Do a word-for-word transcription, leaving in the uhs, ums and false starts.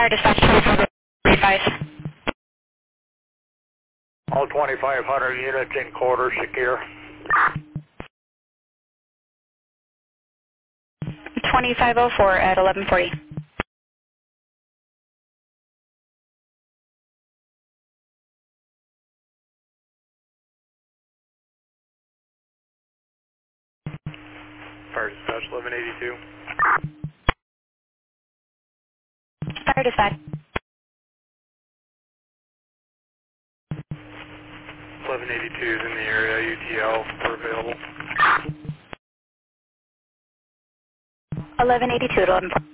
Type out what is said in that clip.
Fire dispatch twenty-five oh five. All twenty-five hundred units in quarter secure. twenty-five oh four at eleven forty. Fire dispatch eleven eighty-two. Fire dispatch. eleven eighty-two is in the area, U T L are available. eleven eighty-two at eleven forty.